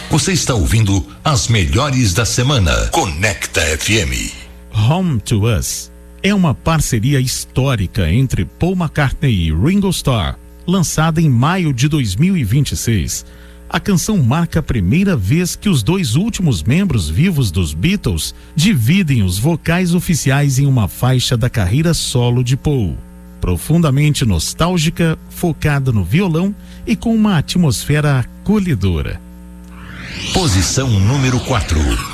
Você está ouvindo as melhores da semana. Conecta FM. Home to Us é uma parceria histórica entre Paul McCartney e Ringo Starr, lançada em maio de 2026. A canção marca a primeira vez que os dois últimos membros vivos dos Beatles dividem os vocais oficiais em uma faixa da carreira solo de Paul. Profundamente nostálgica, focada no violão e com uma atmosfera acolhedora. Posição número 4.